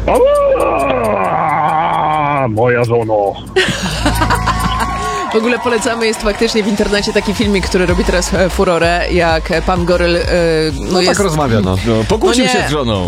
Moja żono. W ogóle polecamy, jest faktycznie w internecie taki filmik, który robi teraz furorę, jak pan Goryl No jest... tak rozmawia, no. No, pokłócił No nie. się z żoną.